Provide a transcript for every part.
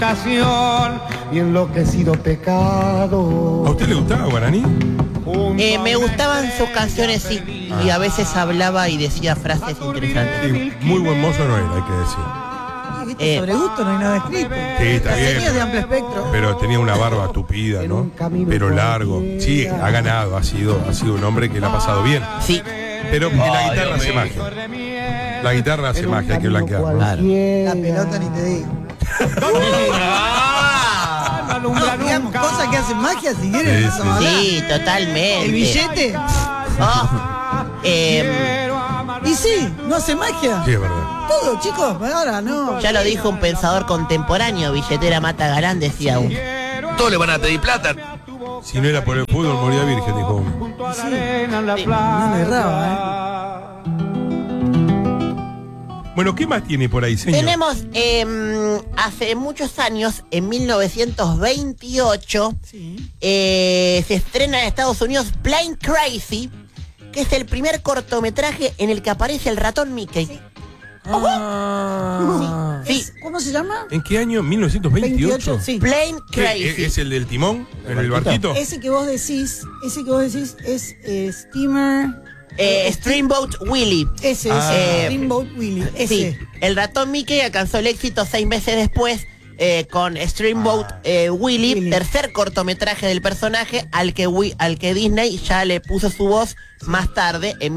Y enloquecido pecado. ¿A usted le gustaba Guaraní? Me gustaban sus canciones, sí. Y a veces hablaba y decía frases interesantes. Sí, muy buen mozo no era, hay que decir. ¿Viste? Sobre gusto no hay nada escrito. Sí, está bien. Tenía de amplio espectro. Pero tenía una barba tupida, ¿no? Pero largo. Sí, ha ganado, ha sido un hombre que le ha pasado bien. Sí. Pero la guitarra hace magia. La guitarra hace magia, hay que blanquear, ¿no? Claro. La pelota ni te digo. No, digamos, cosas que hacen magia, si quieren. Sí, totalmente. ¿El billete? Y sí, no hace magia. Sí, es verdad. Todo, chicos, ahora no. Ya lo dijo un pensador contemporáneo, billetera mata galán, decía uno. Todos le van a pedir plata. Si no era por el fútbol, moría virgen, dijo uno. Sí. No le erraba, Bueno, ¿qué más tiene por ahí, señor? Tenemos, hace muchos años, en 1928, Sí. se estrena en Estados Unidos Plain Crazy, que es el primer cortometraje en el que aparece el ratón Mickey. Sí. Sí. ¿Cómo se llama? ¿En qué año? ¿1928? Sí. Plain ¿Qué, Crazy. ¿Es el del timón? ¿En el barquito? Ese que vos decís es Steamer. Steamboat Willie. Ese es Steamboat Willie. Ese. Sí, el ratón Mickey alcanzó el éxito 6 meses después con Steamboat Willie, tercer cortometraje del personaje al que Disney ya le puso su voz más tarde, en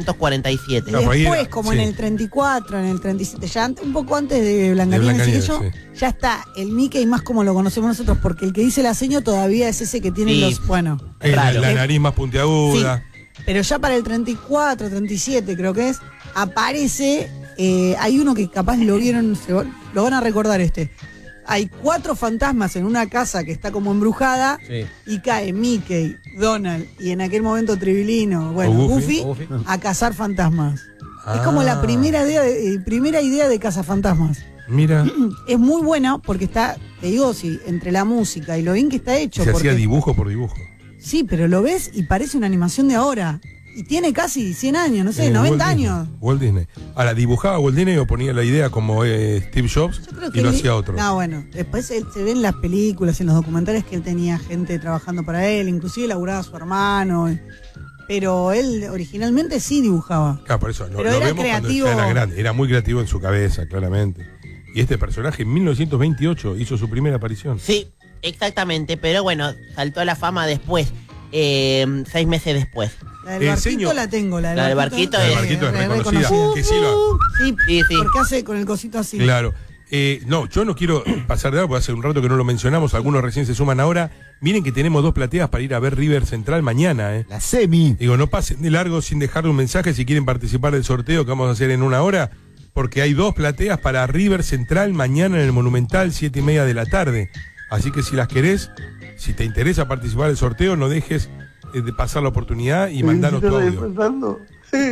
1947. Y después, como en el 34, en el 37, ya un poco antes de Blancanieves, ya está el Mickey más como lo conocemos nosotros, porque el que dice la seño todavía es ese que tiene los, bueno. La nariz más puntiaguda. Sí, pero ya para el 34, 37 creo que es, aparece, hay uno que capaz lo vieron, lo van a recordar Hay 4 fantasmas en una casa que está como embrujada, y cae Mickey, Donald y en aquel momento Tribilino, Goofy, a cazar fantasmas. Es como la primera idea de cazafantasmas. Mira. Es muy buena porque está, te digo, entre la música y lo bien que está hecho. Se hacía dibujo por dibujo. Sí, pero lo ves y parece una animación de ahora. Y tiene casi 100 años, no sé, 90 años. Walt Disney. Ahora, ¿dibujaba Walt Disney o ponía la idea como Steve Jobs y lo hacía otro? No, bueno, después se ve en las películas, en los documentales que él tenía gente trabajando para él, inclusive laburaba a su hermano. Pero él originalmente sí dibujaba. Claro, por eso, pero era creativo. Era grande, era muy creativo en su cabeza, claramente. Y este personaje en 1928 hizo su primera aparición. Sí, exactamente, pero bueno, saltó a la fama después, 6 meses después. La del barquito la tengo, la del barquito es reconocida. Que sí, sí, porque hace con el cosito así. Claro. No, yo no quiero pasar de algo, porque hace un rato que no lo mencionamos, algunos recién se suman ahora. Miren que tenemos 2 plateas para ir a ver River Central mañana, La semi. Digo, no pasen de largo sin dejarle un mensaje si quieren participar del sorteo que vamos a hacer en 1 hora, porque hay 2 plateas para River Central mañana en el Monumental, 7:30 de la tarde. Así que si las querés, si te interesa participar del sorteo, no dejes de pasar la oportunidad y mandanos tu audio.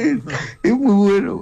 Es muy bueno.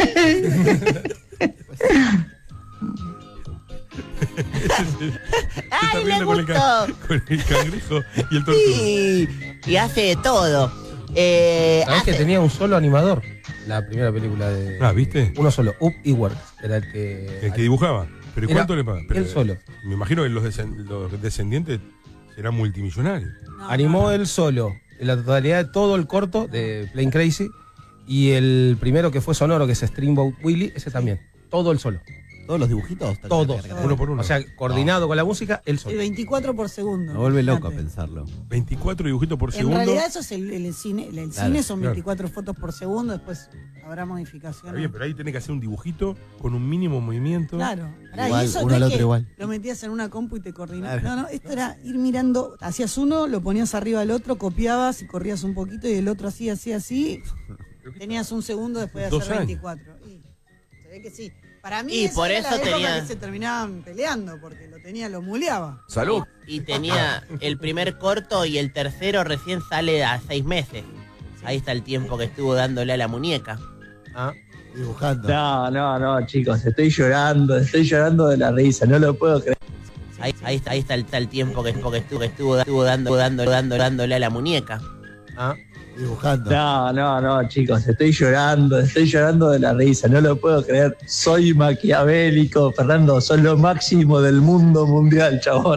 ¡Ay, le gustó! Con el cangrejo y el tortuga. Sí, y hace de todo. ¿Sabés que tenía un solo animador? La primera película de... ¿Viste? Uno solo, Up Iwerks, era el que... El que dibujaba. ¿Pero y cuánto le pagan? Él solo. Me imagino que los descendientes serán multimillonarios. Animó él solo la totalidad de todo el corto de Plain Crazy, y el primero que fue sonoro, que es Steamboat Willie, ese también. Todo él solo. ¿Todos los dibujitos? Todos. Uno por uno. O sea, coordinado con la música, él solo. El 24 por segundo. Me vuelve loco pensarlo. 24 dibujitos por segundo. En realidad eso es el cine. El cine son 24 fotos por segundo, después habrá modificaciones. Está bien, pero ahí tenés que hacer un dibujito con un mínimo movimiento. Claro. Igual, y eso uno no al es otro que igual. lo metías en una compu y te coordinabas. Claro. No, esto era ir mirando, hacías uno, lo ponías arriba del otro, copiabas y corrías un poquito y el otro así. Tenías un segundo después de hacer 24. Y se ve que sí. Para mí y por era eso la época tenía que se terminaban peleando, porque lo muleaba. ¡Salud! Y tenía el primer corto y el tercero recién sale a 6 meses. Ahí está el tiempo que estuvo dándole a la muñeca. Dibujando. No, chicos, estoy llorando de la risa, no lo puedo creer. Ahí está el tiempo que estuvo dándole a la muñeca. Dibujando. No, chicos, estoy llorando de la risa, no lo puedo creer. Soy maquiavélico, Fernando, sos lo máximo del mundo mundial, chabón.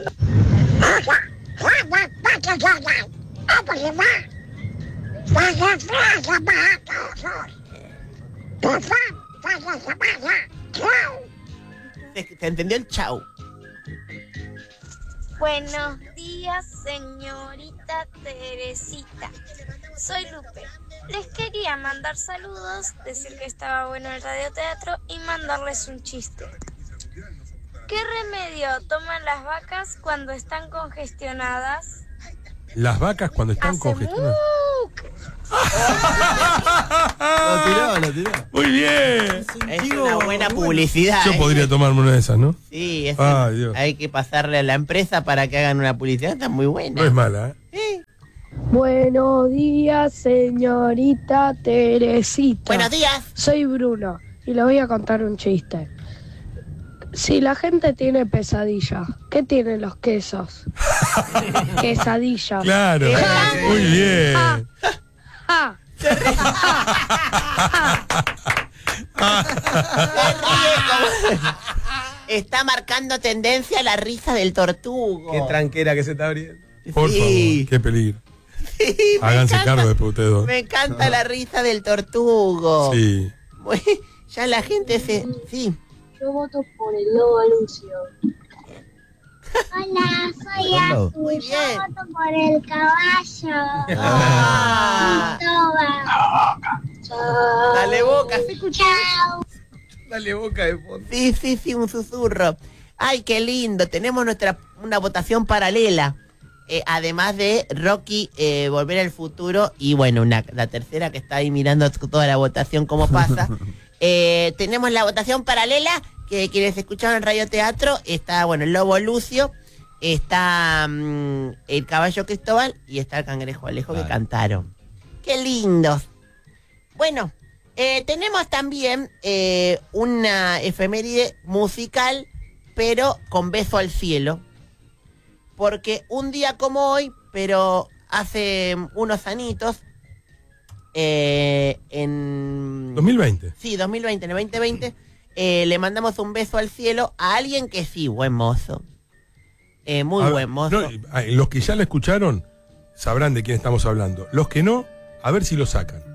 ¿Se entendió el chau? Buenos días, señorita Teresita. Soy Lupe. Les quería mandar saludos, decir que estaba bueno el radioteatro y mandarles un chiste. ¿Qué remedio toman las vacas cuando están congestionadas? Las vacas cuando están congestionadas. Lo tiró. Muy bien. Es una buena publicidad. Yo podría tomarme una de esas, ¿no? Sí, Ay, Dios. hay que pasarle a la empresa para que hagan una publicidad. Está muy buena. No es mala, ¿eh? Sí. Buenos días, señorita Teresita. Buenos días. Soy Bruno y le voy a contar un chiste. Si la gente tiene pesadilla, ¿qué tienen los quesos? Quesadilla. Claro. Muy bien. Ah. Está marcando tendencia la risa del tortugo. Qué tranquera que se está abriendo. Por favor, qué peligro. Sí, Háganse cargo después ustedes dos. Me encanta la risa del tortugo. Sí. Ya la gente se... Sí. Yo voto por el lobo Lucio. Hola, soy Fernando. Azul. Muy Yo bien. voto por el caballo. Ah. Toba. Dale boca, ¿se escucha? Chao. Dale boca de fondo. Sí, un susurro. Ay, qué lindo. Tenemos una votación paralela. Además de Rocky, Volver al Futuro. Y bueno, la tercera que está ahí mirando toda la votación, cómo pasa. Tenemos la votación paralela, que quienes escucharon en Radio Teatro, está, bueno, el Lobo Lucio, está el Caballo Cristóbal y está el Cangrejo Alejo, que cantaron. ¡Qué lindos! Bueno, tenemos también una efeméride musical, pero con beso al cielo. Porque un día como hoy, pero hace unos anitos, en... 2020. Sí, 2020, en el 2020, le mandamos un beso al cielo a alguien que sí, buen mozo. Muy buen mozo. No, los que ya la escucharon sabrán de quién estamos hablando. Los que no, a ver si lo sacan.